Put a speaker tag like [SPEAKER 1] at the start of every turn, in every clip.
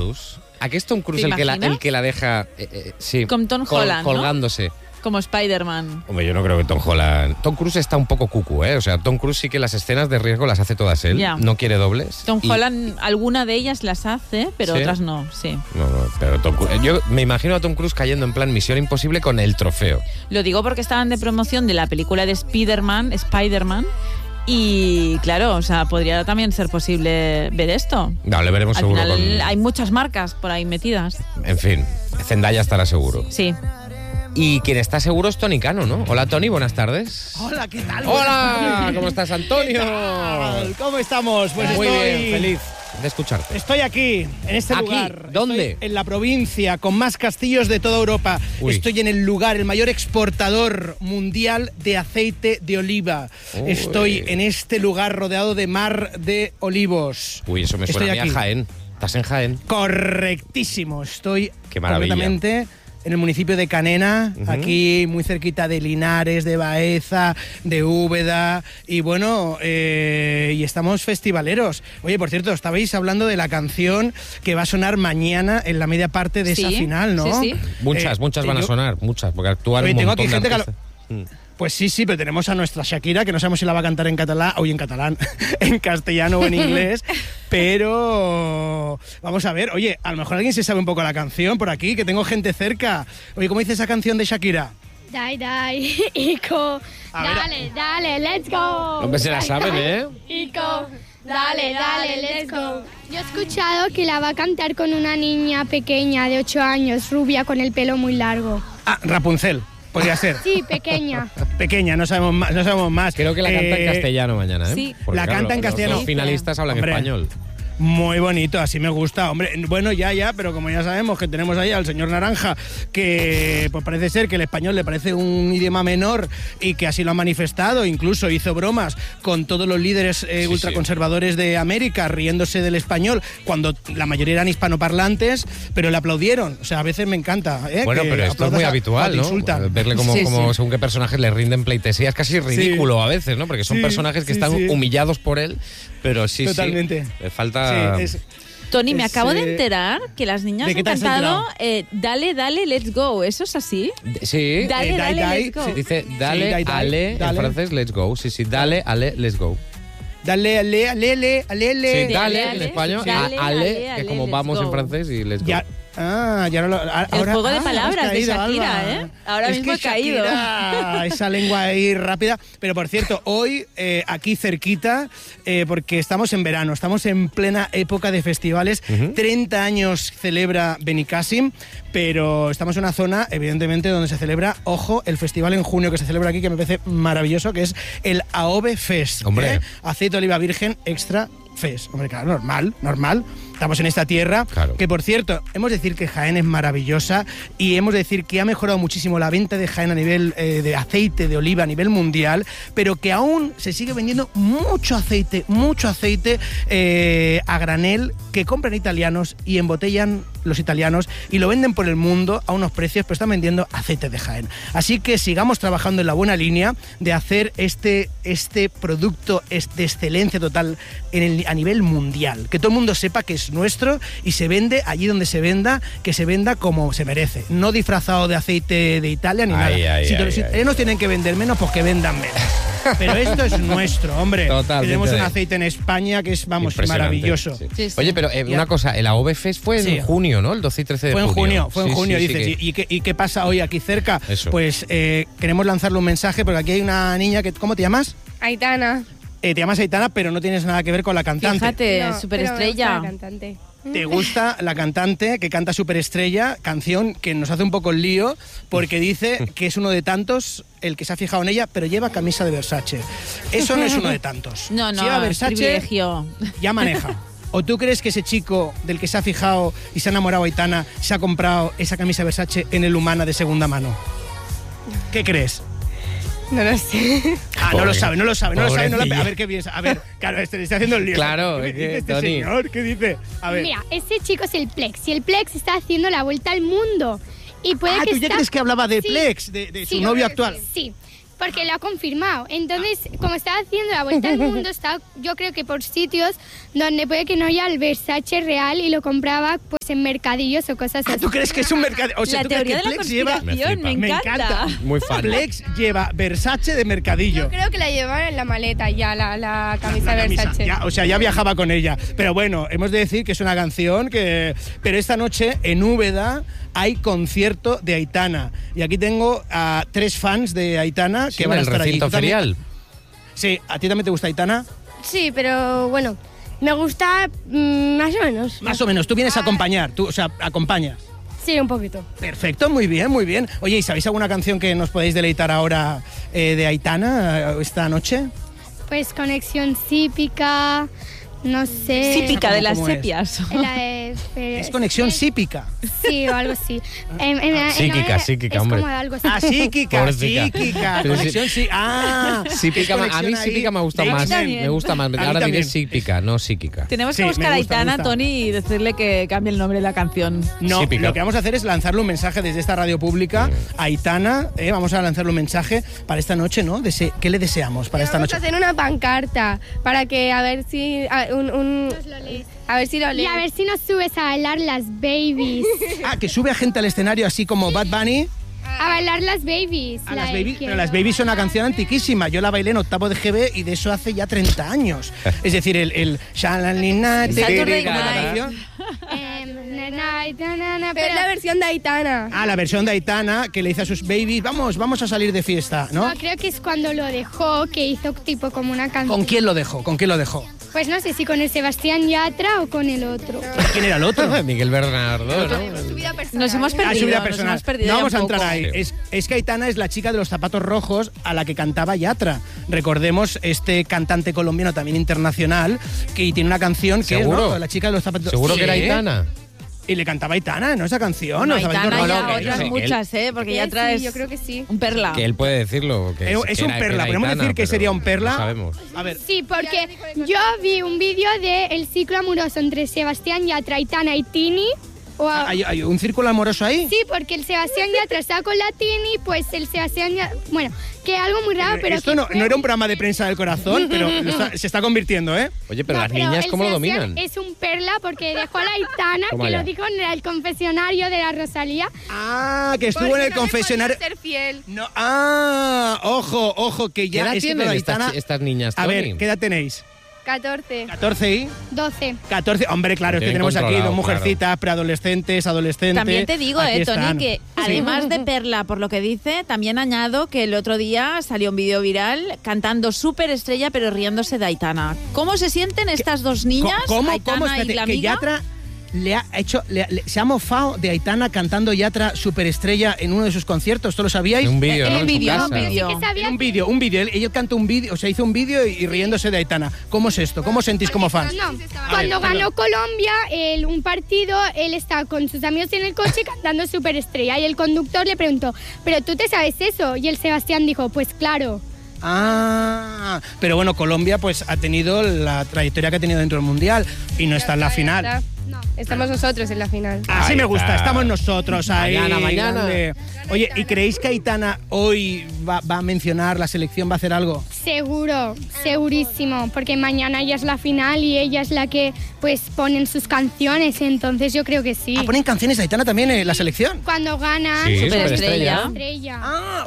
[SPEAKER 1] Cruise? ¿A qué es Tom Cruise
[SPEAKER 2] ¿Te
[SPEAKER 1] el que la deja sí,
[SPEAKER 2] con Tom Holland,
[SPEAKER 1] colgándose?
[SPEAKER 2] ¿no? Como Spider-Man.
[SPEAKER 1] Hombre, yo no creo que Tom Holland... Tom Cruise está un poco cucu, ¿eh? O sea, Tom Cruise sí que las escenas de riesgo las hace todas él.
[SPEAKER 2] Ya.
[SPEAKER 1] No quiere dobles.
[SPEAKER 2] Tom Holland, alguna de ellas las hace, pero
[SPEAKER 1] ¿Sí?
[SPEAKER 2] Otras no, sí.
[SPEAKER 1] No, pero Tom Cruise... Yo me imagino a Tom Cruise cayendo en plan Misión Imposible con el trofeo.
[SPEAKER 2] Lo digo porque estaban de promoción de la película de Spider-Man, y claro, o sea, podría también ser posible ver esto.
[SPEAKER 1] No, le veremos
[SPEAKER 2] Al
[SPEAKER 1] seguro
[SPEAKER 2] final hay muchas marcas por ahí metidas.
[SPEAKER 1] En fin, Zendaya estará seguro.
[SPEAKER 2] Sí.
[SPEAKER 1] Y quien está seguro es Tony Cano, ¿no? Hola, Tony, buenas tardes.
[SPEAKER 3] Hola, ¿qué tal?
[SPEAKER 1] Hola, ¿cómo estás, Antonio?
[SPEAKER 3] ¿Qué tal? ¿Cómo estamos? Pues
[SPEAKER 1] muy
[SPEAKER 3] estoy
[SPEAKER 1] bien, feliz de escucharte.
[SPEAKER 3] Estoy aquí, en este
[SPEAKER 1] ¿Aquí?
[SPEAKER 3] lugar.
[SPEAKER 1] ¿Dónde?
[SPEAKER 3] Estoy en la provincia con más castillos de toda Europa.
[SPEAKER 1] Uy.
[SPEAKER 3] Estoy en el lugar, el mayor exportador mundial de aceite de oliva.
[SPEAKER 1] Uy.
[SPEAKER 3] Estoy en este lugar rodeado de mar de olivos.
[SPEAKER 1] Uy, eso me suena a mí
[SPEAKER 3] Estoy
[SPEAKER 1] a
[SPEAKER 3] aquí.
[SPEAKER 1] Jaén. ¿Estás en Jaén?
[SPEAKER 3] Correctísimo. Estoy
[SPEAKER 1] Qué maravilla.
[SPEAKER 3] completamente en el municipio de Canena, aquí muy cerquita de Linares, de Baeza, de Úbeda, y bueno, y estamos festivaleros. Oye, por cierto, estabais hablando de la canción que va a sonar mañana en la media parte de esa final, ¿no?
[SPEAKER 2] Sí.
[SPEAKER 1] Muchas van a sonar, muchas, porque actúan
[SPEAKER 3] Oye,
[SPEAKER 1] un
[SPEAKER 3] tengo
[SPEAKER 1] montón
[SPEAKER 3] aquí gente
[SPEAKER 1] de
[SPEAKER 3] que
[SPEAKER 1] artistas.
[SPEAKER 3] Pues sí, pero tenemos a nuestra Shakira, que no sabemos si la va a cantar en catalán, o en catalán, en castellano o en inglés, pero vamos a ver, oye, a lo mejor alguien se sabe un poco la canción por aquí, que tengo gente cerca. Oye, ¿cómo dice esa canción de Shakira?
[SPEAKER 4] Die, Ico,
[SPEAKER 3] A ver,
[SPEAKER 4] dale, let's go.
[SPEAKER 1] Hombre, se la saben, ¿eh?
[SPEAKER 4] Ico, dale, let's go. Yo he escuchado que la va a cantar con una niña pequeña de 8 años, rubia, con el pelo muy largo.
[SPEAKER 3] Ah, Rapunzel, podría ser.
[SPEAKER 4] Sí, pequeña.
[SPEAKER 3] Pequeña, no sabemos más.
[SPEAKER 1] Creo que la canta en castellano mañana, ¿eh?
[SPEAKER 2] Sí.
[SPEAKER 1] Porque,
[SPEAKER 3] La canta en castellano.
[SPEAKER 1] Los finalistas hablan
[SPEAKER 3] Hombre.
[SPEAKER 1] español.
[SPEAKER 3] Muy bonito, así me gusta, hombre. Bueno, ya, pero como ya sabemos que tenemos ahí al señor Naranja, que pues parece ser que el español le parece un idioma menor y que así lo ha manifestado, incluso hizo bromas con todos los líderes ultraconservadores de América, riéndose del español, cuando la mayoría eran hispanoparlantes, pero le aplaudieron. O sea, a veces me encanta, ¿eh?
[SPEAKER 1] Bueno,
[SPEAKER 3] que
[SPEAKER 1] pero esto es muy
[SPEAKER 3] aplaudas
[SPEAKER 1] habitual,
[SPEAKER 3] te
[SPEAKER 1] ¿no?
[SPEAKER 3] insultan.
[SPEAKER 1] Verle como según qué personajes le rinden pleitesía. Es casi ridículo a veces, ¿no? Porque son personajes que están humillados por él, pero
[SPEAKER 3] Totalmente.
[SPEAKER 1] le falta...
[SPEAKER 3] Sí,
[SPEAKER 2] Tony, me
[SPEAKER 3] Es,
[SPEAKER 2] acabo de enterar que las niñas
[SPEAKER 3] ¿de qué
[SPEAKER 2] han
[SPEAKER 3] te has
[SPEAKER 2] cantado dale, let's go. ¿Eso es así?
[SPEAKER 1] Sí.
[SPEAKER 2] Dale, let's go.
[SPEAKER 1] Se dice dale,
[SPEAKER 3] Sí,
[SPEAKER 1] ale, en
[SPEAKER 3] dale.
[SPEAKER 1] francés, let's go. Sí, dale, ale, let's go.
[SPEAKER 3] Dale, ale.
[SPEAKER 1] Sí, dale, en
[SPEAKER 2] ale,
[SPEAKER 1] español,
[SPEAKER 2] dale,
[SPEAKER 1] ale,
[SPEAKER 2] ale,
[SPEAKER 1] que como
[SPEAKER 2] let's
[SPEAKER 1] vamos
[SPEAKER 2] go.
[SPEAKER 1] en francés y let's go.
[SPEAKER 3] Ya no lo... Ahora,
[SPEAKER 2] El juego de
[SPEAKER 3] hemos
[SPEAKER 2] palabras de
[SPEAKER 3] caído,
[SPEAKER 2] Shakira,
[SPEAKER 3] Alba.
[SPEAKER 2] ¿eh? Ahora
[SPEAKER 3] Es
[SPEAKER 2] mismo
[SPEAKER 3] que
[SPEAKER 2] ha caído.
[SPEAKER 3] Shakira, esa lengua ahí rápida. Pero por cierto, hoy aquí cerquita, porque estamos en verano, estamos en plena época de festivales. 30 años celebra Benicàssim, pero estamos en una zona, evidentemente, donde se celebra, ojo, el festival en junio que se celebra aquí, que me parece maravilloso, que es el AOVE Fest.
[SPEAKER 1] Hombre.
[SPEAKER 3] Aceite de oliva virgen extra Fest. Hombre, claro, normal. Estamos en esta tierra,
[SPEAKER 1] Claro.
[SPEAKER 3] que por cierto, hemos de decir que Jaén es maravillosa y hemos de decir que ha mejorado muchísimo la venta de Jaén a nivel de aceite de oliva a nivel mundial, pero que aún se sigue vendiendo mucho aceite a granel que compran italianos y embotellan los italianos y lo venden por el mundo a unos precios, pero están vendiendo aceite de Jaén. Así que sigamos trabajando en la buena línea de hacer este producto de excelencia total a nivel mundial, que todo el mundo sepa que es nuestro y se vende allí donde se venda, que se venda como se merece, no disfrazado de aceite de Italia ni nada. Si los italianos tienen que vender menos, pues que vendan menos. Pero esto es nuestro, hombre.
[SPEAKER 1] Totalmente.
[SPEAKER 3] Tenemos un aceite en España que es, vamos,
[SPEAKER 1] Impresionante,
[SPEAKER 3] maravilloso.
[SPEAKER 1] sí.
[SPEAKER 2] Sí, sí.
[SPEAKER 1] Oye, pero una cosa, el AOVE Fest fue en junio, ¿no? El 12 y 13 de junio.
[SPEAKER 3] Fue en junio,
[SPEAKER 1] sí,
[SPEAKER 3] dices.
[SPEAKER 1] que-
[SPEAKER 3] ¿Y qué pasa hoy aquí cerca?
[SPEAKER 1] Eso.
[SPEAKER 3] Pues queremos lanzarle un mensaje, porque aquí hay una niña que... ¿Cómo te llamas?
[SPEAKER 4] Aitana.
[SPEAKER 3] Te llamas Aitana, pero no tienes nada que ver con la cantante.
[SPEAKER 2] Fíjate, superestrella.
[SPEAKER 4] Cantante.
[SPEAKER 3] ¿Te gusta la cantante que canta Superestrella, canción que nos hace un poco el lío porque dice que es uno de tantos el que se ha fijado en ella, pero lleva camisa de Versace? Eso no es uno de tantos.
[SPEAKER 2] No,
[SPEAKER 3] Si lleva Versace,
[SPEAKER 2] privilegio.
[SPEAKER 3] ya maneja. ¿O tú crees que ese chico del que se ha fijado y se ha enamorado Aitana se ha comprado esa camisa Versace en el Humana de segunda mano? ¿Qué crees?
[SPEAKER 4] No lo sé.
[SPEAKER 3] Ah, no lo sabe.
[SPEAKER 1] Pobrecilla.
[SPEAKER 3] A ver qué piensa. A ver, claro, le estoy haciendo el lío.
[SPEAKER 1] Claro,
[SPEAKER 3] ¿Qué
[SPEAKER 1] es que,
[SPEAKER 3] dice este
[SPEAKER 1] Tony.
[SPEAKER 3] señor? ¿Qué dice? A ver.
[SPEAKER 4] Mira, ese chico es el Plex y el Plex está haciendo la vuelta al mundo. Y puede que
[SPEAKER 3] ¿tú ya crees que hablaba de Plex, de su novio actual?
[SPEAKER 4] Sí, porque lo ha confirmado. Entonces, como está haciendo la vuelta al mundo, está, yo creo que por sitios donde puede que no haya el Versace real y lo compraba pues pues en mercadillos o cosas así.
[SPEAKER 3] ¿Tú crees que es un mercadillo? O sea,
[SPEAKER 2] La
[SPEAKER 3] ¿tú crees
[SPEAKER 2] teoría de
[SPEAKER 3] que
[SPEAKER 2] la
[SPEAKER 3] Plex lleva...
[SPEAKER 2] conspiración, me encanta.
[SPEAKER 1] Muy fan.
[SPEAKER 3] Plex lleva Versace de mercadillo.
[SPEAKER 5] Yo creo que la llevaba en la maleta ya, la camisa
[SPEAKER 3] La
[SPEAKER 5] de Versace.
[SPEAKER 3] ya, o sea, ya viajaba con ella. Pero bueno, hemos de decir que es una canción que... Pero esta noche en Úbeda hay concierto de Aitana. Y aquí tengo a 3 fans de Aitana
[SPEAKER 1] Sí,
[SPEAKER 3] que van a
[SPEAKER 1] en el
[SPEAKER 3] estar allí.
[SPEAKER 1] recinto
[SPEAKER 3] ¿Tú también?
[SPEAKER 1] ferial.
[SPEAKER 3] Sí, ¿a ti también te gusta Aitana?
[SPEAKER 5] Sí, pero bueno, me gusta más o menos.
[SPEAKER 3] Más o menos, tú vienes a acompañar, tú, o sea, acompañas.
[SPEAKER 5] Sí, un poquito.
[SPEAKER 3] Perfecto, muy bien, muy bien. Oye, ¿y sabéis alguna canción que nos podéis deleitar ahora de Aitana esta noche?
[SPEAKER 4] Pues Conexión Cípica, no sé.
[SPEAKER 2] Típica de las
[SPEAKER 3] ¿Cómo es?
[SPEAKER 2] sepias.
[SPEAKER 4] La de-
[SPEAKER 3] Es Conexión Sípica.
[SPEAKER 4] Sí, o algo así.
[SPEAKER 1] Psíquica,
[SPEAKER 4] es
[SPEAKER 1] hombre.
[SPEAKER 4] como algo así.
[SPEAKER 3] Ah, psíquica,
[SPEAKER 1] Pobrecita.
[SPEAKER 3] psíquica.
[SPEAKER 1] Pero
[SPEAKER 3] Conexión sí. Ah,
[SPEAKER 1] Sípica,
[SPEAKER 3] es
[SPEAKER 1] a mí
[SPEAKER 3] conexión ahí
[SPEAKER 1] sípica me gusta
[SPEAKER 3] de
[SPEAKER 1] más.
[SPEAKER 3] X-Men.
[SPEAKER 1] Me gusta más.
[SPEAKER 3] A mí
[SPEAKER 1] Ahora diré
[SPEAKER 3] también.
[SPEAKER 1] sípica, no psíquica.
[SPEAKER 2] Tenemos que
[SPEAKER 3] Sí,
[SPEAKER 2] buscar
[SPEAKER 3] me
[SPEAKER 2] a
[SPEAKER 3] gusta, me
[SPEAKER 2] Aitana,
[SPEAKER 3] gusta.
[SPEAKER 2] Tony, y decirle que cambie el nombre de la canción.
[SPEAKER 3] No,
[SPEAKER 1] Sípica.
[SPEAKER 3] lo que vamos a hacer es lanzarle un mensaje desde esta radio pública a Aitana. Vamos a lanzarle un mensaje para esta noche, ¿no? ¿Qué le deseamos para esta
[SPEAKER 5] Vamos
[SPEAKER 3] noche?
[SPEAKER 5] a hacer una pancarta para que a ver si a ver si lo
[SPEAKER 4] Y
[SPEAKER 5] lees.
[SPEAKER 4] a ver si nos subes a bailar las babies.
[SPEAKER 3] Ah, que sube a gente al escenario así como Bad Bunny.
[SPEAKER 4] A bailar las babies.
[SPEAKER 3] A
[SPEAKER 4] la
[SPEAKER 3] las
[SPEAKER 4] de
[SPEAKER 3] babies,
[SPEAKER 4] Quiero.
[SPEAKER 3] pero las babies son una canción antiquísima. Yo la bailé en octavo de GB y de eso hace ya 30 años. Es decir, el Shalalina,
[SPEAKER 2] Saturday
[SPEAKER 3] ¿cómo es la
[SPEAKER 2] Night.
[SPEAKER 3] canción?
[SPEAKER 5] Pero es la versión de Aitana.
[SPEAKER 3] Ah, la versión de Aitana que le dice a sus babies, vamos a salir de fiesta, ¿no?
[SPEAKER 4] No, creo que es cuando lo dejó, que hizo tipo como una canción.
[SPEAKER 3] ¿Con quién lo dejó? ¿Con quién lo dejó?
[SPEAKER 4] Pues no sé si con el Sebastián Yatra o con el otro.
[SPEAKER 3] ¿Quién era el otro?
[SPEAKER 1] Miguel Bernardo, ¿no?
[SPEAKER 5] Su vida personal.
[SPEAKER 2] Nos hemos
[SPEAKER 3] Ah,
[SPEAKER 2] perdido.
[SPEAKER 3] su vida
[SPEAKER 2] nos
[SPEAKER 3] personal.
[SPEAKER 2] hemos perdido
[SPEAKER 3] No
[SPEAKER 2] ya
[SPEAKER 3] vamos a
[SPEAKER 2] un
[SPEAKER 3] entrar
[SPEAKER 2] poco.
[SPEAKER 3] ahí. Es que Aitana es la chica de los zapatos rojos a la que cantaba Yatra. Recordemos este cantante colombiano también internacional que tiene una canción que es,
[SPEAKER 1] ¿Seguro?
[SPEAKER 3] ¿no? La chica de los zapatos.
[SPEAKER 1] ¿Seguro que era
[SPEAKER 3] Sí.
[SPEAKER 1] Aitana?
[SPEAKER 3] Y le cantaba Aitana, ¿no? Esa canción.
[SPEAKER 2] No,
[SPEAKER 3] Los Zapatitos
[SPEAKER 2] Aitana
[SPEAKER 3] Rojos.
[SPEAKER 2] ya
[SPEAKER 1] que
[SPEAKER 2] otras
[SPEAKER 1] yo sé,
[SPEAKER 2] muchas, porque ya
[SPEAKER 5] Sí,
[SPEAKER 2] traes
[SPEAKER 5] yo creo que sí.
[SPEAKER 2] un perla.
[SPEAKER 1] Que él puede decirlo. Que
[SPEAKER 3] Es
[SPEAKER 1] que
[SPEAKER 3] un
[SPEAKER 1] era-
[SPEAKER 3] perla.
[SPEAKER 1] que era
[SPEAKER 3] ¿Podemos
[SPEAKER 1] Aitana,
[SPEAKER 3] decir que
[SPEAKER 1] pero
[SPEAKER 3] sería un perla?
[SPEAKER 1] no sabemos.
[SPEAKER 3] A ver.
[SPEAKER 4] Sí, porque yo vi un vídeo de el ciclo amoroso entre Sebastián Yatra, Aitana y Tini.
[SPEAKER 3] ¿Hay un círculo amoroso ahí?
[SPEAKER 4] Sí, porque el Sebastián Yatra está con la Tini, pues el Sebastián Yatra... Bueno, que algo muy raro, pero...
[SPEAKER 3] Esto
[SPEAKER 4] que
[SPEAKER 3] no
[SPEAKER 4] fue-
[SPEAKER 3] era un programa de prensa del corazón, pero se está convirtiendo, ¿eh?
[SPEAKER 1] Oye, pero
[SPEAKER 4] No,
[SPEAKER 1] las niñas,
[SPEAKER 4] el
[SPEAKER 1] ¿cómo lo
[SPEAKER 4] Sebastián
[SPEAKER 1] dominan?
[SPEAKER 4] Es un perla porque dejó a la Aitana,
[SPEAKER 1] Toma
[SPEAKER 4] que
[SPEAKER 1] ya.
[SPEAKER 4] lo dijo en el confesionario de la Rosalía.
[SPEAKER 3] Ah, que estuvo
[SPEAKER 5] Porque
[SPEAKER 3] en el
[SPEAKER 5] no le
[SPEAKER 3] confesionario.
[SPEAKER 5] podía ser fiel.
[SPEAKER 3] No, ojo, que
[SPEAKER 1] ¿Qué
[SPEAKER 3] ya
[SPEAKER 1] edad
[SPEAKER 3] esto de
[SPEAKER 1] tienen
[SPEAKER 3] Aitana...
[SPEAKER 1] estas niñas,
[SPEAKER 3] A
[SPEAKER 1] Tony?
[SPEAKER 3] ver, ¿qué edad tenéis?
[SPEAKER 5] 14.
[SPEAKER 3] 14 y
[SPEAKER 4] 12.
[SPEAKER 3] 14. Hombre, claro,
[SPEAKER 1] Lo
[SPEAKER 3] es que
[SPEAKER 1] tienen
[SPEAKER 3] tenemos aquí
[SPEAKER 1] controlado,
[SPEAKER 3] dos mujercitas, preadolescentes, adolescentes.
[SPEAKER 2] También te digo,
[SPEAKER 3] Aquí
[SPEAKER 2] Tony,
[SPEAKER 3] están.
[SPEAKER 2] que
[SPEAKER 3] Sí.
[SPEAKER 2] además de perla, por lo que dice, también añado que el otro día salió un vídeo viral cantando Superestrella, pero riéndose de Aitana. ¿Cómo se sienten estas dos niñas,
[SPEAKER 3] ¿Cómo?
[SPEAKER 2] Aitana y
[SPEAKER 3] Espérate,
[SPEAKER 2] la
[SPEAKER 3] que
[SPEAKER 2] amiga?
[SPEAKER 3] Yatra le ha hecho, se ha mofado de Aitana cantando Yatra Superestrella en uno de sus conciertos. ¿Esto lo sabíais?
[SPEAKER 1] En un vídeo,
[SPEAKER 2] En
[SPEAKER 1] ¿no?
[SPEAKER 2] un
[SPEAKER 1] En su
[SPEAKER 2] vídeo,
[SPEAKER 1] casa.
[SPEAKER 2] en un vídeo.
[SPEAKER 4] Sí que sabía
[SPEAKER 3] En un vídeo. Ella cantó un vídeo, o sea, hizo un vídeo y riéndose de Aitana. ¿Cómo es esto? ¿Cómo os sentís como fans?
[SPEAKER 4] No, cuando ganó Colombia un partido, él estaba con sus amigos en el coche cantando Superestrella y el conductor le preguntó, ¿pero tú te sabes eso? Y el Sebastián dijo, pues claro.
[SPEAKER 3] Ah, pero bueno, Colombia pues ha tenido la trayectoria que ha tenido dentro del Mundial y no está en la final.
[SPEAKER 4] No.
[SPEAKER 5] Estamos nosotros en la final.
[SPEAKER 3] Así
[SPEAKER 1] Ahí
[SPEAKER 3] me gusta,
[SPEAKER 1] está.
[SPEAKER 3] estamos nosotros ahí.
[SPEAKER 1] Mañana.
[SPEAKER 3] grande. Oye, ¿y creéis que Aitana hoy va a mencionar la selección, va a hacer algo?
[SPEAKER 4] Seguro, segurísimo, porque mañana ya es la final y ella es la que pues ponen sus canciones, entonces yo creo que sí.
[SPEAKER 3] Ah, ¿ponen canciones de Aitana también en la selección?
[SPEAKER 4] Cuando ganan,
[SPEAKER 1] Sí,
[SPEAKER 2] Superestrella.
[SPEAKER 4] estrella.
[SPEAKER 3] Ah,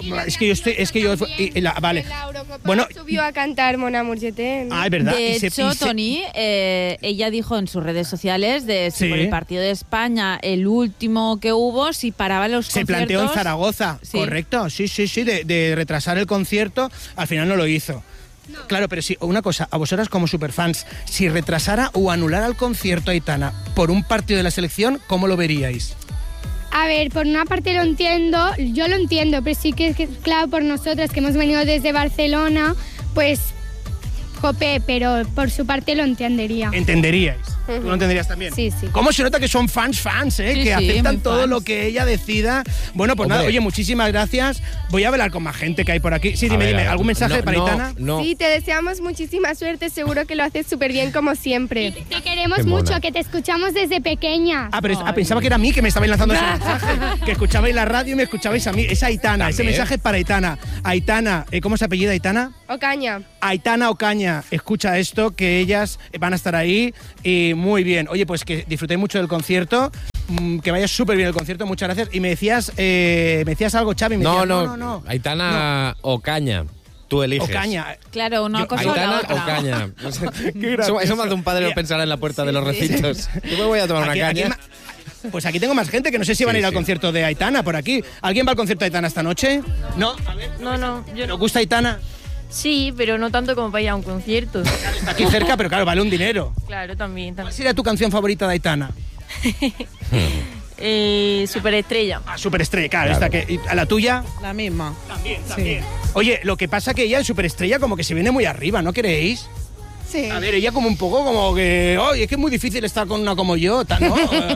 [SPEAKER 3] vale.
[SPEAKER 5] En la Eurocopa
[SPEAKER 3] Bueno,
[SPEAKER 5] subió a cantar Mon Amour je t'aime.
[SPEAKER 3] ah, es verdad.
[SPEAKER 2] De
[SPEAKER 3] Y se-
[SPEAKER 2] hecho,
[SPEAKER 3] y se-
[SPEAKER 2] Tony, ella dijo en sus redes sociales de si
[SPEAKER 3] Sí.
[SPEAKER 2] por el partido de España, el último que hubo, si paraba los
[SPEAKER 3] Se
[SPEAKER 2] conciertos...
[SPEAKER 3] planteó en Zaragoza,
[SPEAKER 2] Sí.
[SPEAKER 3] correcto, sí, de retrasar el concierto, al final no lo hizo. Claro, pero sí, una cosa, a vosotras como superfans, si retrasara o anulara el concierto Aitana por un partido de la selección, ¿cómo lo veríais?
[SPEAKER 4] A ver, por una parte lo entiendo, yo lo entiendo, pero sí que claro, por nosotras que hemos venido desde Barcelona, pues, jope, pero por su parte lo entendería.
[SPEAKER 3] ¿Entenderíais? ¿Tú lo entenderías también?
[SPEAKER 4] Sí, sí.
[SPEAKER 3] ¿Cómo se nota que son fans,
[SPEAKER 2] Sí,
[SPEAKER 3] que
[SPEAKER 2] sí,
[SPEAKER 3] aceptan
[SPEAKER 2] muy
[SPEAKER 3] todo
[SPEAKER 2] fans.
[SPEAKER 3] lo que ella decida? Bueno, pues nada,
[SPEAKER 1] Hombre.
[SPEAKER 3] oye, muchísimas gracias. Voy a hablar con más gente que hay por aquí. Sí, dime,
[SPEAKER 1] A ver,
[SPEAKER 3] ¿algún mensaje
[SPEAKER 1] no,
[SPEAKER 3] para
[SPEAKER 1] no,
[SPEAKER 3] Aitana?
[SPEAKER 1] No,
[SPEAKER 5] Sí, te deseamos muchísima suerte, seguro que lo haces súper bien como siempre.
[SPEAKER 4] Te queremos
[SPEAKER 1] Qué mona.
[SPEAKER 4] mucho, que te escuchamos desde pequeña.
[SPEAKER 3] Ah, pero pensaba que era a mí que me estabais lanzando ese mensaje. Que escuchabais la radio y me escuchabais a mí. Es Aitana, ese
[SPEAKER 1] También.
[SPEAKER 3] mensaje es para Aitana. Aitana, ¿cómo se apellida Aitana?
[SPEAKER 5] Ocaña.
[SPEAKER 3] Aitana Ocaña, escucha esto, que ellas van a estar ahí y muy bien. Oye, pues que disfrutéis mucho del concierto que vaya súper bien el concierto, muchas gracias. Y me decías algo, Xavi.
[SPEAKER 1] No. Aitana Ocaña. Tú eliges.
[SPEAKER 3] Ocaña.
[SPEAKER 2] Claro, una cosa o la
[SPEAKER 1] Aitana
[SPEAKER 2] otra.
[SPEAKER 1] Ocaña. Eso más de un padre lo pensará en la puerta de los recintos. Yo me voy a tomar una caña.
[SPEAKER 3] Pues aquí tengo más gente que no sé si van a ir al concierto de Aitana por aquí. ¿Alguien va al concierto de Aitana esta noche? ¿No? A ver.
[SPEAKER 6] No, yo
[SPEAKER 3] ¿Te
[SPEAKER 6] no.
[SPEAKER 3] gusta Aitana?
[SPEAKER 6] Sí, pero no tanto como para ir a un concierto.
[SPEAKER 3] Está aquí cerca, pero claro, vale un dinero.
[SPEAKER 6] Claro, también.
[SPEAKER 3] ¿Cuál sería tu canción favorita de Aitana?
[SPEAKER 6] Superestrella.
[SPEAKER 3] Superestrella, claro. Esta que, ¿a la tuya?
[SPEAKER 7] La misma.
[SPEAKER 3] También. Oye, lo que pasa que ella en Superestrella como que se viene muy arriba, ¿no creéis?
[SPEAKER 7] Sí.
[SPEAKER 3] A ver, ella como un poco como que... Oye, es que es muy difícil estar con una como yo, ¿no?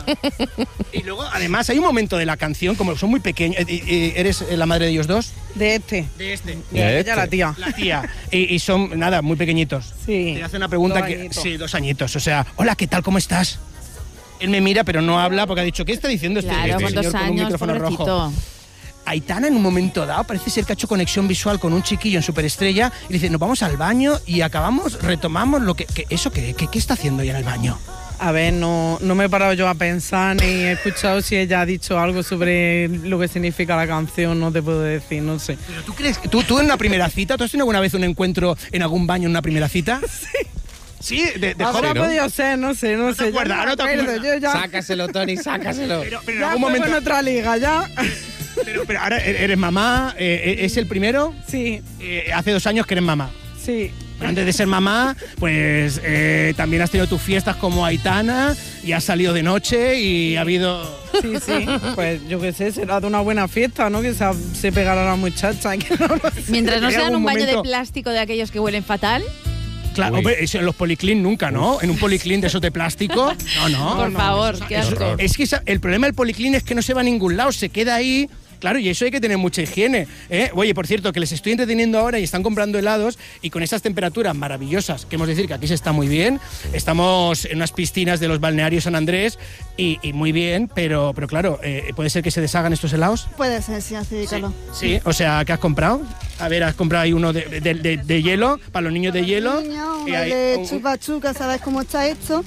[SPEAKER 3] Y luego, además, hay un momento de la canción, como son muy pequeños... ¿Eres la madre de ellos dos?
[SPEAKER 7] De este.
[SPEAKER 3] De este.
[SPEAKER 7] De ella, la tía.
[SPEAKER 3] La tía. Y son, nada, muy pequeñitos.
[SPEAKER 7] Sí.
[SPEAKER 3] Te hace una pregunta
[SPEAKER 7] 2
[SPEAKER 3] que...
[SPEAKER 7] añitos.
[SPEAKER 3] Sí, 2 añitos. O sea, hola, ¿qué tal? ¿Cómo estás? Él me mira, pero no habla porque ha dicho, ¿qué está diciendo
[SPEAKER 2] Claro, con
[SPEAKER 3] señor
[SPEAKER 2] 2
[SPEAKER 3] con un
[SPEAKER 2] años,
[SPEAKER 3] micrófono rojo?
[SPEAKER 2] pobrecito.
[SPEAKER 3] Aitana en un momento dado parece ser que ha hecho conexión visual con un chiquillo en Superestrella y dice, nos vamos al baño y retomamos lo que ¿eso qué está haciendo ella en el baño?
[SPEAKER 7] A ver, no me he parado yo a pensar ni he escuchado si ella ha dicho algo sobre lo que significa la canción, no te puedo decir, no sé.
[SPEAKER 3] ¿Pero tú crees que tú en una primera cita, tú has tenido alguna vez un encuentro en algún baño en una primera cita? Sí. Sí, de
[SPEAKER 7] Ahora
[SPEAKER 3] joven.
[SPEAKER 7] ha podido ser, no sé.
[SPEAKER 3] te acuerdas, ahora te acuerdas.
[SPEAKER 7] Yo ya,
[SPEAKER 1] Sácaselo, Tony, sácaselo.
[SPEAKER 3] Pero en
[SPEAKER 7] ya
[SPEAKER 3] algún
[SPEAKER 7] juego
[SPEAKER 3] momento...
[SPEAKER 7] en otra liga, ya.
[SPEAKER 3] Pero ahora eres mamá, ¿es el primero?
[SPEAKER 7] Sí,
[SPEAKER 3] Hace 2 años que eres mamá.
[SPEAKER 7] sí.
[SPEAKER 3] Pero antes de ser mamá, pues también has tenido tus fiestas como Aitana y has salido de noche y ha habido...
[SPEAKER 7] Sí, pues yo qué sé, será de una buena fiesta, ¿no? Que se pegará a la muchacha. Que no lo sé.
[SPEAKER 2] Mientras no
[SPEAKER 3] ¿Hay
[SPEAKER 2] sea en
[SPEAKER 3] algún
[SPEAKER 2] un baño
[SPEAKER 3] momento?
[SPEAKER 2] de plástico de aquellos que huelen fatal.
[SPEAKER 3] Claro,
[SPEAKER 1] Uy.
[SPEAKER 3] hombre, eso en los policlín nunca, ¿no? En un policlín de esos de plástico. No.
[SPEAKER 2] Por favor, qué asco.
[SPEAKER 1] horror.
[SPEAKER 3] Es que el problema del policlín es que no se va a ningún lado, se queda ahí. Claro, y eso hay que tener mucha higiene. Oye, por cierto, que les estoy entreteniendo ahora y están comprando helados y con esas temperaturas maravillosas, que hemos de decir que aquí se está muy bien. Estamos en unas piscinas de los balnearios San Andrés y muy bien, pero claro, ¿puede ser que se deshagan estos helados?
[SPEAKER 8] Puede ser, sí, hace calor.
[SPEAKER 3] Sí, o sea, ¿qué has comprado? A ver, has comprado ahí uno de hielo, para los niños de hielo.
[SPEAKER 8] Niño,
[SPEAKER 3] Y
[SPEAKER 8] uno
[SPEAKER 3] hay
[SPEAKER 8] de chupa chuca, ¿sabes cómo está esto?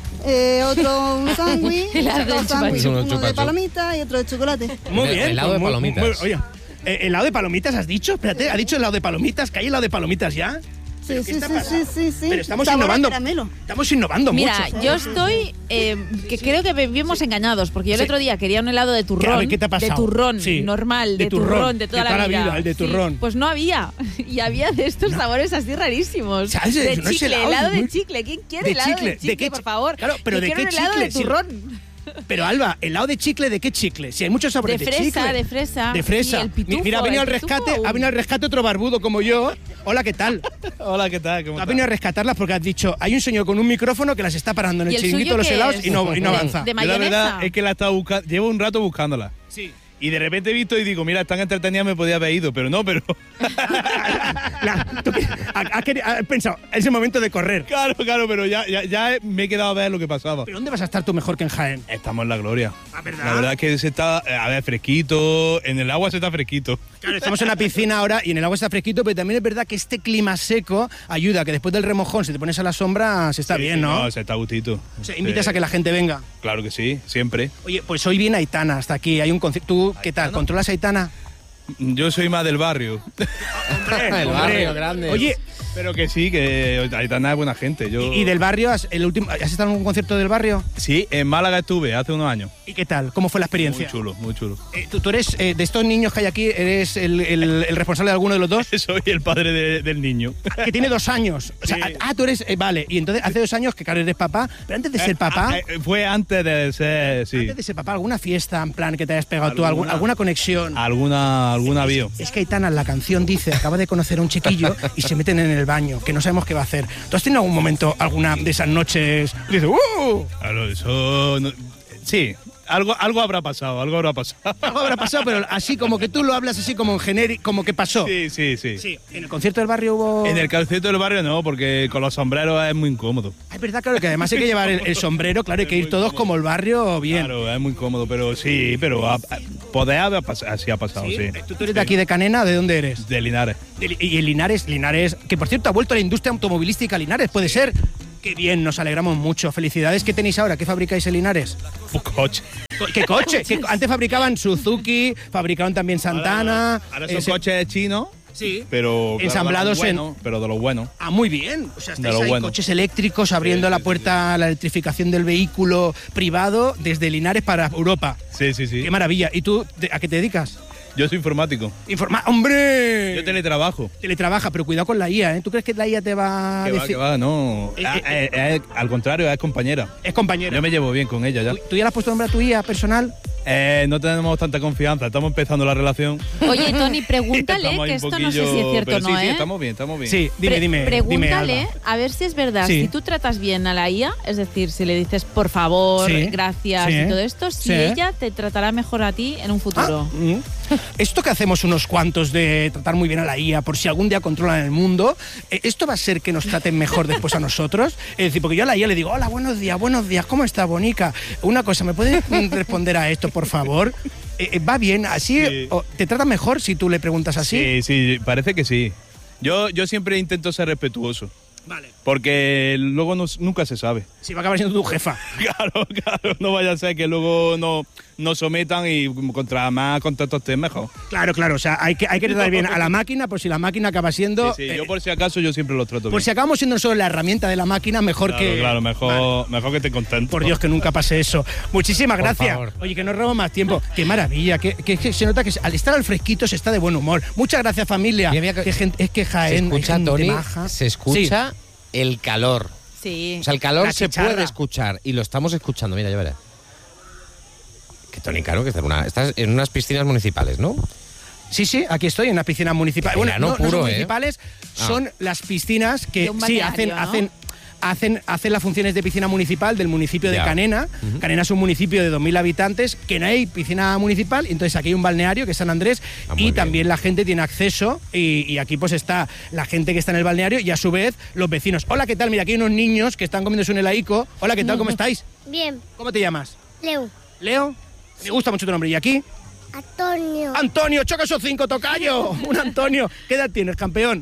[SPEAKER 8] Otro un sándwich,
[SPEAKER 2] Helado de
[SPEAKER 8] otro
[SPEAKER 2] chupa
[SPEAKER 8] sándwich,
[SPEAKER 1] chupa.
[SPEAKER 8] uno de palomitas y otro de chocolate.
[SPEAKER 3] Muy bien.
[SPEAKER 1] Helado de
[SPEAKER 3] pues
[SPEAKER 1] palomitas.
[SPEAKER 3] oye, ¿helado de palomitas has dicho? Espérate, ¿ha dicho helado de palomitas? ¿Que hay helado de palomitas ya?
[SPEAKER 8] Sí,
[SPEAKER 3] ¿Qué
[SPEAKER 8] sí,
[SPEAKER 3] está
[SPEAKER 8] sí,
[SPEAKER 3] pasando?
[SPEAKER 8] sí.
[SPEAKER 3] Pero estamos
[SPEAKER 8] Sabor a
[SPEAKER 3] innovando.
[SPEAKER 8] caramelo.
[SPEAKER 3] Estamos innovando
[SPEAKER 2] Mira,
[SPEAKER 3] mucho.
[SPEAKER 2] yo estoy, que creo que vivimos engañados, porque yo el
[SPEAKER 3] Sí.
[SPEAKER 2] otro día quería un helado de turrón.
[SPEAKER 3] A ver, ¿qué te ha pasado?
[SPEAKER 2] De turrón,
[SPEAKER 3] Sí.
[SPEAKER 2] normal,
[SPEAKER 3] De
[SPEAKER 2] de
[SPEAKER 3] turrón,
[SPEAKER 2] turrón, de toda
[SPEAKER 3] de
[SPEAKER 2] la
[SPEAKER 3] toda la
[SPEAKER 2] vida.
[SPEAKER 3] vida, el de
[SPEAKER 2] Sí,
[SPEAKER 3] turrón.
[SPEAKER 2] pues no había. Y había de estos sabores así rarísimos.
[SPEAKER 3] ¿Sabes?
[SPEAKER 2] De
[SPEAKER 3] No es
[SPEAKER 2] chicle,
[SPEAKER 3] helado,
[SPEAKER 2] helado
[SPEAKER 3] es muy-
[SPEAKER 2] de chicle. ¿Quién quiere
[SPEAKER 3] de
[SPEAKER 2] helado
[SPEAKER 3] chicle.
[SPEAKER 2] de chicle,
[SPEAKER 3] ¿De qué
[SPEAKER 2] por
[SPEAKER 3] chi-
[SPEAKER 2] favor?
[SPEAKER 3] Claro, pero
[SPEAKER 2] Yo
[SPEAKER 3] ¿de
[SPEAKER 2] quiero
[SPEAKER 3] qué
[SPEAKER 2] un helado
[SPEAKER 3] chicle?
[SPEAKER 2] de
[SPEAKER 3] Si-
[SPEAKER 2] turrón.
[SPEAKER 3] Pero Alba, ¿helado de chicle de qué chicle? Si hay muchos sabores
[SPEAKER 2] De
[SPEAKER 3] de,
[SPEAKER 2] fresa,
[SPEAKER 3] chicle.
[SPEAKER 2] de fresa.
[SPEAKER 3] De fresa.
[SPEAKER 2] Y el pitufo,
[SPEAKER 3] Mira, ha venido al
[SPEAKER 2] el pitufo.
[SPEAKER 3] rescate, ha venido al rescate otro barbudo como yo. Hola, ¿qué tal?
[SPEAKER 9] Hola, ¿qué tal? ¿Cómo
[SPEAKER 3] Ha
[SPEAKER 9] estás?
[SPEAKER 3] venido a rescatarlas porque has dicho, hay un señor con un micrófono que las está parando en
[SPEAKER 2] ¿Y
[SPEAKER 3] el
[SPEAKER 2] el
[SPEAKER 3] chiringuito
[SPEAKER 2] suyo
[SPEAKER 3] de los
[SPEAKER 2] qué
[SPEAKER 3] helados
[SPEAKER 2] es?
[SPEAKER 3] y no avanza.
[SPEAKER 2] De
[SPEAKER 9] Yo la
[SPEAKER 2] mayonesa.
[SPEAKER 9] verdad es que la he estado buscando, llevo un rato buscándola.
[SPEAKER 3] Sí.
[SPEAKER 9] Y de repente he visto y digo, mira, están entretenidas, me podía haber ido, pero no, pero...
[SPEAKER 3] Has pensado, es el momento de correr.
[SPEAKER 9] Claro, pero ya me he quedado a ver lo que pasaba.
[SPEAKER 3] ¿Pero dónde vas a estar tú mejor que en Jaén?
[SPEAKER 9] Estamos en la gloria.
[SPEAKER 3] ¿verdad?
[SPEAKER 9] La verdad es que se está, a ver, fresquito, en el agua se está fresquito.
[SPEAKER 3] Claro, estamos en la piscina ahora y en el agua está fresquito, pero también es verdad que este clima seco ayuda, que después del remojón, si te pones a la sombra, se está
[SPEAKER 9] Sí,
[SPEAKER 3] bien,
[SPEAKER 9] sí,
[SPEAKER 3] ¿no?
[SPEAKER 9] se está a gustito.
[SPEAKER 3] O sea, invitas a que la gente venga.
[SPEAKER 9] Claro que sí, siempre.
[SPEAKER 3] Oye, pues hoy viene Aitana hasta aquí, hay un concierto. ¿Tú qué tal? ¿Controlas a Aitana?
[SPEAKER 9] Yo soy más del barrio.
[SPEAKER 1] El barrio grande.
[SPEAKER 3] Oye,
[SPEAKER 9] Pero que sí, que Aitana es buena gente. Yo...
[SPEAKER 3] ¿y del barrio? ¿Has estado en un concierto del barrio?
[SPEAKER 9] Sí, en Málaga estuve hace unos años.
[SPEAKER 3] ¿Y qué tal? ¿Cómo fue la experiencia?
[SPEAKER 9] Muy chulo, muy chulo.
[SPEAKER 3] ¿Tú eres, de estos niños que hay aquí, eres el responsable de alguno de los dos?
[SPEAKER 9] Soy el padre del niño.
[SPEAKER 3] Que tiene 2 años. O sea,
[SPEAKER 9] Sí.
[SPEAKER 3] tú eres... vale, y entonces hace 2 años que claro, eres papá, pero antes de ser papá...
[SPEAKER 9] Fue antes de ser, sí.
[SPEAKER 3] Antes de ser papá, ¿alguna fiesta en plan que te hayas pegado tú?
[SPEAKER 9] ¿Alguna?
[SPEAKER 3] ¿Alguna conexión?
[SPEAKER 9] Alguna vio.
[SPEAKER 3] Es que Aitana en la canción dice, acaba de conocer a un chiquillo y se meten en el baño, que no sabemos qué va a hacer. ¿Tú has tenido algún momento, alguna de esas noches? Y dices, ¡uh!
[SPEAKER 9] Claro, eso... sí, algo habrá pasado, algo habrá pasado.
[SPEAKER 3] Algo habrá pasado, pero así como que tú lo hablas así como en genérico, como que pasó.
[SPEAKER 9] Sí.
[SPEAKER 3] Sí, en el concierto del barrio hubo...
[SPEAKER 9] En el concierto del barrio no, porque con los sombreros es muy incómodo.
[SPEAKER 3] Es verdad, claro, que además hay que llevar el sombrero, claro, hay que ir todos como el barrio bien.
[SPEAKER 9] Claro, es muy incómodo, pero sí, poder haber pasado, así ha pasado, sí.
[SPEAKER 3] ¿Tú eres de aquí de Canena? ¿De dónde eres?
[SPEAKER 9] De Linares.
[SPEAKER 3] Y en Linares, que por cierto ha vuelto a la industria automovilística Linares, ¿puede ser? Qué bien, nos alegramos mucho. Felicidades. ¿Qué tenéis ahora? ¿Qué fabricáis en Linares?
[SPEAKER 9] Un coche.
[SPEAKER 3] ¿Qué coche? Antes fabricaban Suzuki, fabricaban también Santana.
[SPEAKER 9] Ahora son coches chinos.
[SPEAKER 3] Sí.
[SPEAKER 9] Pero
[SPEAKER 3] ensamblados
[SPEAKER 9] pero de los buenos.
[SPEAKER 3] Ah, muy bien. O sea, estáis ahí
[SPEAKER 9] bueno.
[SPEAKER 3] coches eléctricos abriendo la puerta a la electrificación del vehículo privado desde Linares para Europa.
[SPEAKER 9] Sí.
[SPEAKER 3] Qué maravilla. ¿Y tú a qué te dedicas?
[SPEAKER 9] Yo soy informático.
[SPEAKER 3] ¡Hombre!
[SPEAKER 9] Yo teletrabajo.
[SPEAKER 3] Teletrabaja, pero cuidado con la IA, ¿eh? ¿Tú crees que la IA te va a decir?
[SPEAKER 9] Que va, no. Al contrario, es compañera.
[SPEAKER 3] Es compañera.
[SPEAKER 9] Yo me llevo bien con ella ya.
[SPEAKER 3] ¿Tú ya le has puesto nombre a tu IA personal?
[SPEAKER 9] No tenemos tanta confianza, estamos empezando la relación.
[SPEAKER 2] Oye, Tony, pregúntale, que esto no sé si es cierto o no,
[SPEAKER 9] Sí, estamos bien.
[SPEAKER 3] Sí, dime.
[SPEAKER 2] Pregúntale
[SPEAKER 3] Alba.
[SPEAKER 2] a ver si es verdad.
[SPEAKER 3] Sí.
[SPEAKER 2] Si tú tratas bien a la IA, es decir, si le dices por favor,
[SPEAKER 3] Sí.
[SPEAKER 2] gracias
[SPEAKER 3] Sí.
[SPEAKER 2] y todo esto, si
[SPEAKER 3] Sí.
[SPEAKER 2] ella te tratará mejor a ti en un futuro.
[SPEAKER 3] Esto que hacemos unos cuantos de tratar muy bien a la IA por si algún día controlan el mundo, ¿esto va a ser que nos traten mejor después a nosotros? Es decir, porque yo a la IA le digo, hola, buenos días, ¿cómo está, Bonica? Una cosa, ¿me puedes responder a esto, por favor? ¿Va bien? ¿Así?
[SPEAKER 9] Sí.
[SPEAKER 3] ¿Te trata mejor si tú le preguntas así?
[SPEAKER 9] Sí, parece que sí. Yo siempre intento ser respetuoso.
[SPEAKER 3] Vale.
[SPEAKER 9] Porque luego nunca se sabe.
[SPEAKER 3] Si va a acabar siendo tu jefa.
[SPEAKER 9] Claro, no vaya a ser que luego nos sometan y contra más contactos estés mejor.
[SPEAKER 3] Claro, o sea, hay que tratar bien a la máquina por si la máquina acaba siendo...
[SPEAKER 9] Sí, yo por si acaso yo siempre los trato bien.
[SPEAKER 3] Por si acabamos siendo solo la herramienta de la máquina, mejor que...
[SPEAKER 9] Claro, mejor que te contento.
[SPEAKER 3] Por Dios, que nunca pase eso. Muchísimas
[SPEAKER 1] Por
[SPEAKER 3] gracias.
[SPEAKER 1] favor.
[SPEAKER 3] Oye, que no robo más tiempo. Qué maravilla, que se nota que al estar al fresquito se está de buen humor. Muchas gracias, familia.
[SPEAKER 1] Mira,
[SPEAKER 3] Es que
[SPEAKER 1] Se
[SPEAKER 3] Jaén...
[SPEAKER 1] escucha,
[SPEAKER 3] hay gente
[SPEAKER 1] Tony,
[SPEAKER 3] maja.
[SPEAKER 1] se escucha el calor.
[SPEAKER 2] Sí.
[SPEAKER 1] O sea, el calor
[SPEAKER 3] La
[SPEAKER 1] se
[SPEAKER 3] chicharra.
[SPEAKER 1] puede escuchar y lo estamos escuchando. Mira, ya verás. Que Tony, claro, que estás en unas piscinas municipales, ¿no?
[SPEAKER 3] Sí, aquí estoy en las piscinas municipales. Bueno,
[SPEAKER 1] Verano
[SPEAKER 3] no
[SPEAKER 1] puro,
[SPEAKER 3] son
[SPEAKER 1] ¿eh?
[SPEAKER 3] municipales, son las piscinas que
[SPEAKER 2] De un
[SPEAKER 3] sí
[SPEAKER 2] balneario,
[SPEAKER 3] hacen las funciones de piscina municipal del municipio de
[SPEAKER 1] Ya.
[SPEAKER 3] Canena.
[SPEAKER 1] Ujú.
[SPEAKER 3] Canena es un municipio de 2.000 habitantes que no hay piscina municipal, y entonces aquí hay un balneario que es San Andrés
[SPEAKER 1] Muy
[SPEAKER 3] y
[SPEAKER 1] bien.
[SPEAKER 3] también la gente tiene acceso y aquí pues está la gente que está en el balneario y a su vez los vecinos. Hola, ¿qué tal? Mira, aquí hay unos niños que están comiéndose un heladico. Hola, ¿qué tal? ¿Cómo estáis?
[SPEAKER 4] Bien,
[SPEAKER 3] ¿Cómo te llamas?
[SPEAKER 4] Leo.
[SPEAKER 3] Leo. Me gusta mucho tu nombre. ¿Y aquí?
[SPEAKER 4] Antonio.
[SPEAKER 3] Antonio, choca esos 5, tocayo. Un Antonio. ¿Qué edad tienes, campeón?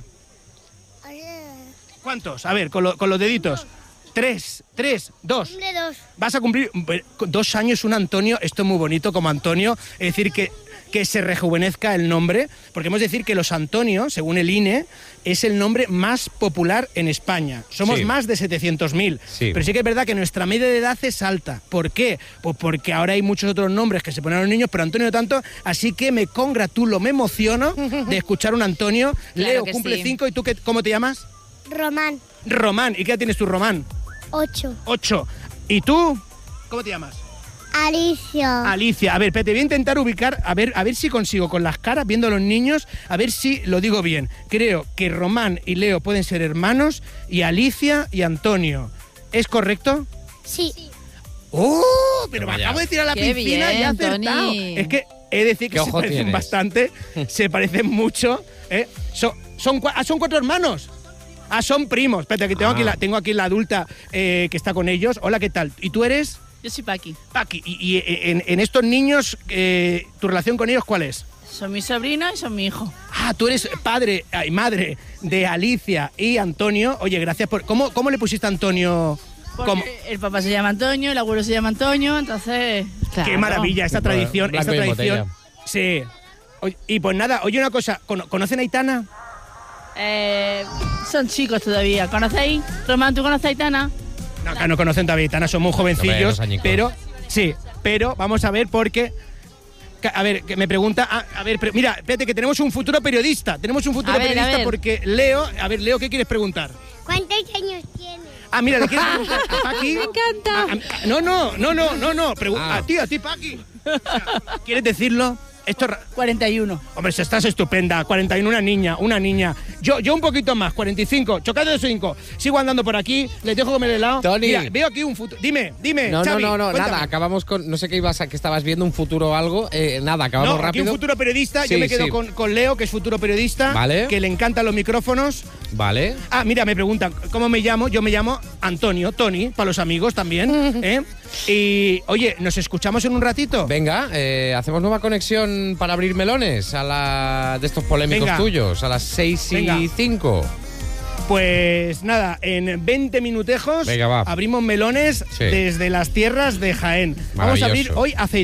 [SPEAKER 3] ¿Cuántos? A ver, con los deditos. 3, 2.
[SPEAKER 4] Cumple 2.
[SPEAKER 3] Vas a cumplir 2 años un Antonio. Esto es muy bonito como Antonio. Es decir, que se rejuvenezca el nombre. Porque hemos de decir que los Antonios, según el INE, es el nombre más popular en España. Somos
[SPEAKER 1] Sí.
[SPEAKER 3] más de 700.000.
[SPEAKER 1] Sí.
[SPEAKER 3] Pero sí que es verdad que nuestra media de edad es alta. ¿Por qué? Pues porque ahora hay muchos otros nombres que se ponen a los niños, pero Antonio no tanto. Así que me congratulo, me emociono de escuchar un Antonio.
[SPEAKER 2] Claro
[SPEAKER 3] Leo
[SPEAKER 2] que
[SPEAKER 3] cumple
[SPEAKER 2] sí.
[SPEAKER 3] 5. ¿Y tú cómo te llamas?
[SPEAKER 4] Román.
[SPEAKER 3] Román. ¿Y qué edad tienes tú, Román?
[SPEAKER 4] 8.
[SPEAKER 3] 8. ¿Y tú? ¿Cómo te llamas?
[SPEAKER 4] Alicia.
[SPEAKER 3] Alicia. A ver, te voy a intentar ubicar, a ver si consigo con las caras, viendo a los niños, a ver si lo digo bien. Creo que Román y Leo pueden ser hermanos y Alicia y Antonio. ¿Es correcto?
[SPEAKER 4] Sí.
[SPEAKER 3] ¡Oh! Pero me
[SPEAKER 1] Vaya.
[SPEAKER 3] acabo de tirar a la
[SPEAKER 2] Qué
[SPEAKER 3] piscina y he
[SPEAKER 2] bien,
[SPEAKER 3] acertado.
[SPEAKER 2] Tony.
[SPEAKER 3] Es que he de decir
[SPEAKER 1] ¿Qué
[SPEAKER 3] que se
[SPEAKER 1] ojo
[SPEAKER 3] parecen
[SPEAKER 1] tienes?
[SPEAKER 3] bastante, se parecen mucho. ¿Son 4 hermanos? Ah, son primos. Espérate, que tengo aquí la adulta que está con ellos. Hola, ¿qué tal? ¿Y tú eres?
[SPEAKER 10] Yo soy Paqui.
[SPEAKER 3] Paqui. Y en estos niños, ¿tu relación con ellos cuál es?
[SPEAKER 10] Son mi sobrino y son mi hijo.
[SPEAKER 3] Ah, tú eres padre y madre de Alicia y Antonio. Oye, gracias por... ¿Cómo le pusiste a Antonio?
[SPEAKER 10] Porque
[SPEAKER 3] ¿Cómo?
[SPEAKER 10] el papá se llama Antonio, el abuelo se llama Antonio, entonces...
[SPEAKER 3] Qué maravilla, esta tradición.
[SPEAKER 1] Blanco
[SPEAKER 3] Esta
[SPEAKER 1] y en
[SPEAKER 3] tradición. Sí. Y pues nada, oye una cosa, ¿conocen a Aitana?
[SPEAKER 10] Son chicos todavía. ¿Conocéis? Román, ¿tú conoces a Aitana?
[SPEAKER 3] No, acá no conocen todavía a Aitana, son muy jovencillos,
[SPEAKER 1] Hombre, los añicos.
[SPEAKER 3] pero sí, pero vamos a ver porque... A ver, que me pregunta... mira, espérate, que tenemos un futuro periodista. Tenemos un futuro
[SPEAKER 2] A ver,
[SPEAKER 3] periodista
[SPEAKER 2] a ver.
[SPEAKER 3] porque Leo... A ver, Leo, ¿qué quieres preguntar?
[SPEAKER 4] ¿Cuántos años tiene?
[SPEAKER 3] Ah, mira, ¿le quieres preguntar a Paqui?
[SPEAKER 2] Me encanta.
[SPEAKER 3] No. A ti, Paqui. O sea, ¿quieres decirlo? Esto...
[SPEAKER 10] 41.
[SPEAKER 3] Hombre, si estás estupenda. 41, una niña. Yo un poquito más, 45. Chocado de 5. Sigo andando por aquí, les dejo comer helado.
[SPEAKER 1] Tony.
[SPEAKER 3] Mira, veo aquí un futuro... Dime,
[SPEAKER 1] No,
[SPEAKER 3] Xavi,
[SPEAKER 1] no,
[SPEAKER 3] cuéntame.
[SPEAKER 1] nada, acabamos con, no sé qué que estabas viendo, un futuro o algo, nada, acabamos
[SPEAKER 3] No, aquí
[SPEAKER 1] rápido.
[SPEAKER 3] un futuro periodista,
[SPEAKER 1] Sí,
[SPEAKER 3] yo me quedo
[SPEAKER 1] sí.
[SPEAKER 3] con Leo, que es futuro periodista,
[SPEAKER 1] Vale.
[SPEAKER 3] que le encantan los micrófonos.
[SPEAKER 1] Vale.
[SPEAKER 3] Ah, mira, me preguntan, ¿cómo me llamo? Yo me llamo Antonio, Tony, para los amigos también. Y, oye, ¿nos escuchamos en un ratito?
[SPEAKER 1] Venga, hacemos nueva conexión para abrir melones de estos polémicos
[SPEAKER 3] Venga.
[SPEAKER 1] tuyos, a las 6:05.
[SPEAKER 3] Pues nada, en 20 minutejos
[SPEAKER 1] Venga, va.
[SPEAKER 3] abrimos melones
[SPEAKER 1] Sí.
[SPEAKER 3] desde las tierras de Jaén. Vamos a abrir
[SPEAKER 1] Maravilloso.
[SPEAKER 3] hoy aceitunas.